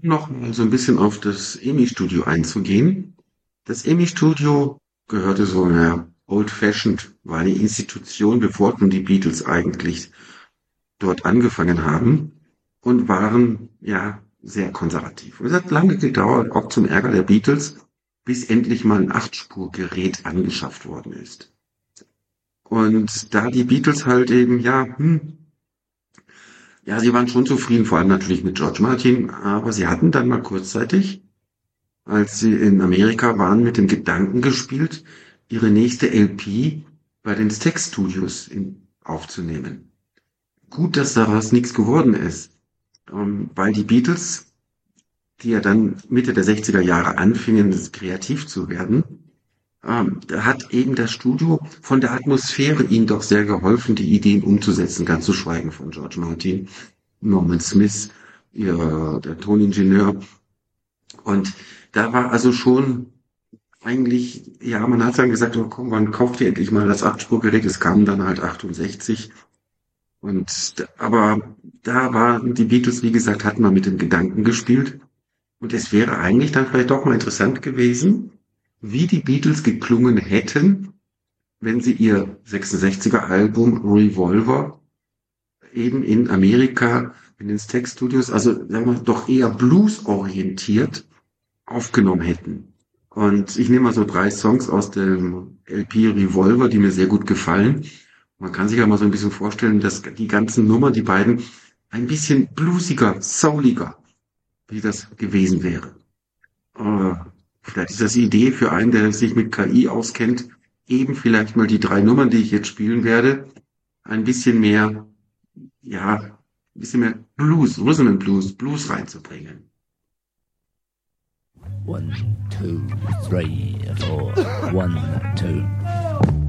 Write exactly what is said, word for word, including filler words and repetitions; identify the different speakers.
Speaker 1: Noch mal so ein bisschen auf das EMI-Studio einzugehen. Das EMI-Studio gehörte so, naja, old-fashioned, war eine Institution, bevor nun die Beatles eigentlich dort angefangen haben und waren, ja, sehr konservativ. Und es hat lange gedauert, auch zum Ärger der Beatles, bis endlich mal ein Achtspurgerät angeschafft worden ist. Und da die Beatles halt eben, ja, hm, ja, sie waren schon zufrieden, vor allem natürlich mit George Martin, aber sie hatten dann mal kurzzeitig, als sie in Amerika waren, mit dem Gedanken gespielt, ihre nächste L P bei den Stax Studios in, aufzunehmen. Gut, dass daraus nichts geworden ist, ähm, weil die Beatles, die ja dann Mitte der sechziger Jahre anfingen, kreativ zu werden, ähm, da hat eben das Studio von der Atmosphäre ihnen doch sehr geholfen, die Ideen umzusetzen, ganz zu schweigen von George Martin, Norman Smith, ihr, der Toningenieur. Und da war also schon eigentlich, ja, man hat dann gesagt, oh, komm, wann kauft ihr endlich mal das Achtspurgerät? Es kam dann halt achtundsechzig. Und, da- aber da waren die Beatles, wie gesagt, hatten mal mit dem Gedanken gespielt. Und es wäre eigentlich dann vielleicht doch mal interessant gewesen, wie die Beatles geklungen hätten, wenn sie ihr sechsundsechziger Album Revolver eben in Amerika in den Stax Studios, also sagen wir doch eher bluesorientiert aufgenommen hätten. Und ich nehme mal so drei Songs aus dem L P Revolver, die mir sehr gut gefallen. Man kann sich ja mal so ein bisschen vorstellen, dass die ganzen Nummern, die beiden, ein bisschen bluesiger, souliger, wie das gewesen wäre. Äh, Vielleicht ist das die Idee für einen, der sich mit K I auskennt, eben vielleicht mal die drei Nummern, die ich jetzt spielen werde, ein bisschen mehr, ja, ein bisschen mehr Blues, Rhythm and Blues, Blues reinzubringen.
Speaker 2: One, two, three, four. One, two.